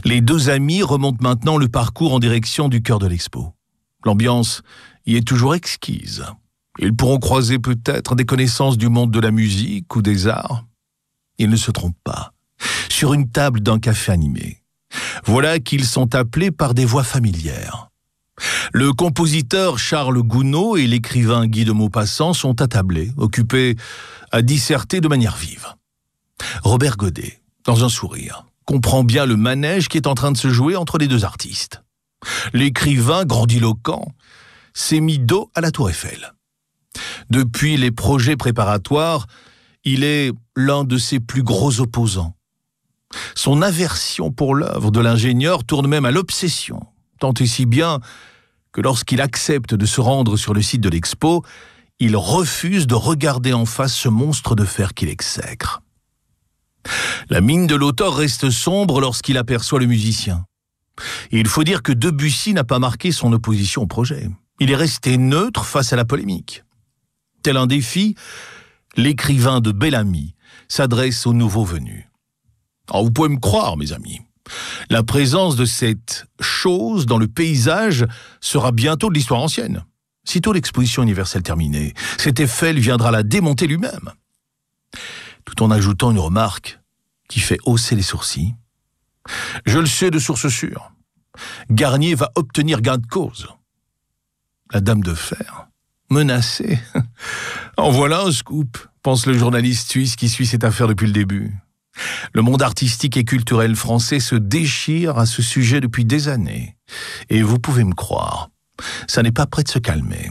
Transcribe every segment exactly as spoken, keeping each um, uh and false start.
Les deux amis remontent maintenant le parcours en direction du cœur de l'expo. L'ambiance y est toujours exquise. Ils pourront croiser peut-être des connaissances du monde de la musique ou des arts. Ils ne se trompent pas. Sur une table d'un café animé, voilà qu'ils sont appelés par des voix familières. Le compositeur Charles Gounod et l'écrivain Guy de Maupassant sont attablés, occupés à disserter de manière vive. Robert Godet, dans un sourire, comprend bien le manège qui est en train de se jouer entre les deux artistes. L'écrivain grandiloquent s'est mis dos à la Tour Eiffel. Depuis les projets préparatoires, il est l'un de ses plus gros opposants. Son aversion pour l'œuvre de l'ingénieur tourne même à l'obsession, tant et si bien que lorsqu'il accepte de se rendre sur le site de l'expo, il refuse de regarder en face ce monstre de fer qu'il exècre. La mine de l'auteur reste sombre lorsqu'il aperçoit le musicien. Et il faut dire que Debussy n'a pas marqué son opposition au projet. Il est resté neutre face à la polémique. Tel un défi, l'écrivain de Bellamy s'adresse aux nouveaux venus. Alors vous pouvez me croire, mes amis, la présence de cette chose dans le paysage sera bientôt de l'histoire ancienne. Sitôt l'exposition universelle terminée, cet Eiffel viendra la démonter lui-même. Tout en ajoutant une remarque qui fait hausser les sourcils. Je le sais de source sûre, Garnier va obtenir gain de cause. La dame de fer, menacée. En voilà un scoop, pense le journaliste suisse qui suit cette affaire depuis le début. Le monde artistique et culturel français se déchire à ce sujet depuis des années. Et vous pouvez me croire, ça n'est pas près de se calmer.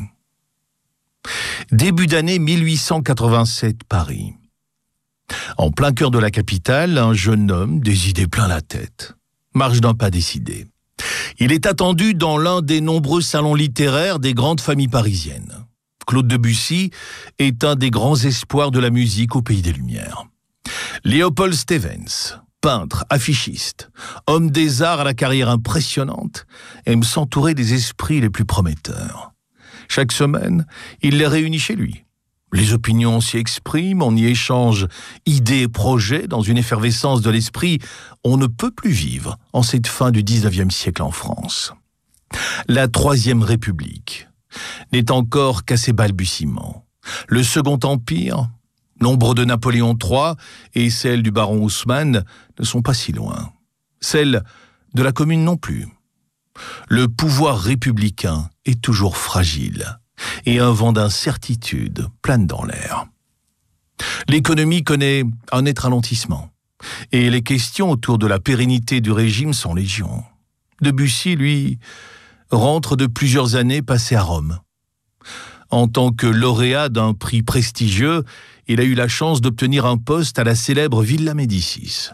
Début d'année mille huit cent quatre-vingt-sept, Paris. En plein cœur de la capitale, un jeune homme, des idées plein la tête, marche d'un pas décidé. Il est attendu dans l'un des nombreux salons littéraires des grandes familles parisiennes. Claude Debussy est un des grands espoirs de la musique au pays des Lumières. Léopold Stevens, peintre, affichiste, homme des arts à la carrière impressionnante, aime s'entourer des esprits les plus prometteurs. Chaque semaine, il les réunit chez lui. Les opinions s'y expriment, on y échange idées et projets dans une effervescence de l'esprit. On ne peut plus vivre en cette fin du dix-neuvième siècle en France. La Troisième République n'est encore qu'à ses balbutiements. Le Second Empire, l'ombre de Napoléon trois et celle du baron Haussmann ne sont pas si loin. Celle de la Commune non plus. Le pouvoir républicain est toujours fragile et un vent d'incertitude plane dans l'air. L'économie connaît un net ralentissement et les questions autour de la pérennité du régime sont légion. Debussy, lui, rentre de plusieurs années passées à Rome. En tant que lauréat d'un prix prestigieux, il a eu la chance d'obtenir un poste à la célèbre Villa Médicis.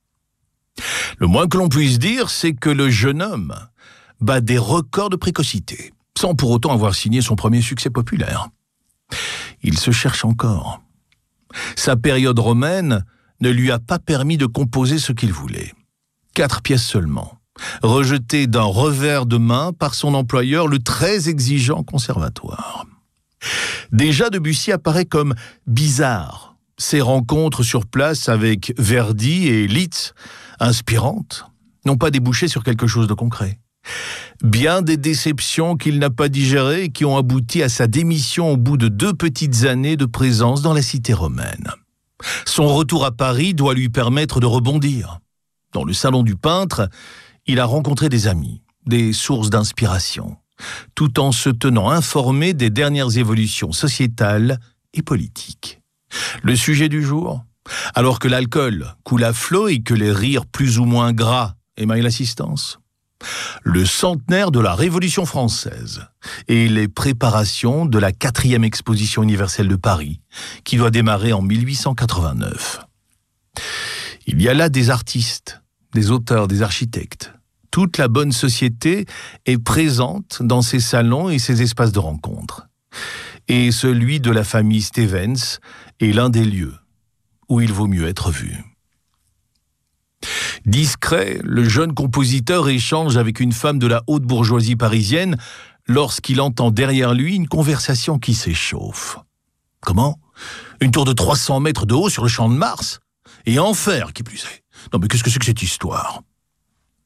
Le moins que l'on puisse dire, c'est que le jeune homme bat des records de précocité, sans pour autant avoir signé son premier succès populaire. Il se cherche encore. Sa période romaine ne lui a pas permis de composer ce qu'il voulait. Quatre pièces seulement, rejetées d'un revers de main par son employeur, le très exigeant conservatoire. Déjà, Debussy apparaît comme bizarre. Ses rencontres sur place avec Verdi et Liszt, inspirantes, n'ont pas débouché sur quelque chose de concret. Bien des déceptions qu'il n'a pas digérées et qui ont abouti à sa démission au bout de deux petites années de présence dans la cité romaine. Son retour à Paris doit lui permettre de rebondir. Dans le salon du peintre, il a rencontré des amis, des sources d'inspiration, tout en se tenant informé des dernières évolutions sociétales et politiques. Le sujet du jour, alors que l'alcool coule à flot et que les rires plus ou moins gras émaillent l'assistance, le centenaire de la Révolution française et les préparations de la quatrième exposition universelle de Paris, qui doit démarrer en mille huit cent quatre-vingt-neuf. Il y a là des artistes, des auteurs, des architectes. Toute la bonne société est présente dans ces salons et ces espaces de rencontre. Et celui de la famille Stevens est l'un des lieux où il vaut mieux être vu. Discret, le jeune compositeur échange avec une femme de la haute bourgeoisie parisienne lorsqu'il entend derrière lui une conversation qui s'échauffe. Comment ? Une tour de trois cents mètres de haut sur le champ de Mars ? Et en fer, qui plus est. Non mais qu'est-ce que c'est que cette histoire ?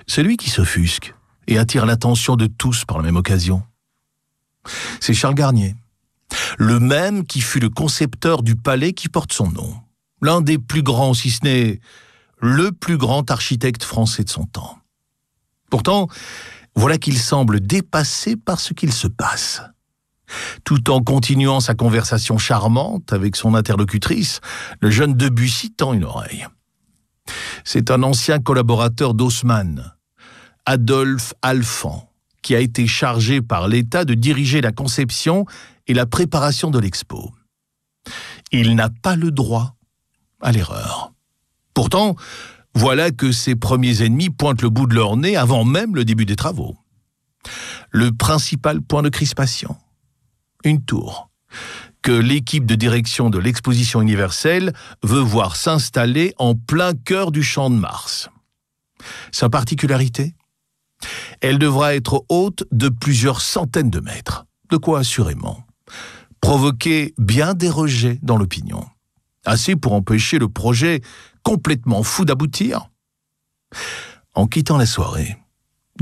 Celui qui s'offusque et attire l'attention de tous par la même occasion. C'est Charles Garnier, le même qui fut le concepteur du palais qui porte son nom, l'un des plus grands, si ce n'est le plus grand architecte français de son temps. Pourtant, voilà qu'il semble dépassé par ce qu'il se passe. Tout en continuant sa conversation charmante avec son interlocutrice, le jeune Debussy tend une oreille. C'est un ancien collaborateur d'Haussmann, Adolphe Alphand, qui a été chargé par l'État de diriger la conception et la préparation de l'expo. Il n'a pas le droit à l'erreur. Pourtant, voilà que ses premiers ennemis pointent le bout de leur nez avant même le début des travaux. Le principal point de crispation, une tour, que l'équipe de direction de l'exposition universelle veut voir s'installer en plein cœur du Champ de Mars. Sa particularité ? Elle devra être haute de plusieurs centaines de mètres, de quoi assurément provoquer bien des rejets dans l'opinion. Assez pour empêcher le projet complètement fou d'aboutir. En quittant la soirée,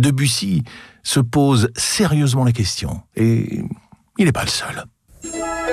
Debussy se pose sérieusement la question, et il n'est pas le seul.